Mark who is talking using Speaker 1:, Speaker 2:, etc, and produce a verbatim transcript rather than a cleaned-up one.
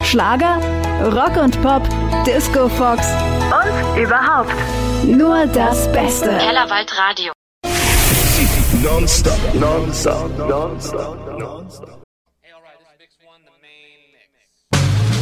Speaker 1: Schlager, Rock und Pop, Disco Fox und überhaupt nur das Beste.
Speaker 2: Kellerwald Radio.
Speaker 3: Non-stop, non-stop, non-stop, non-stop.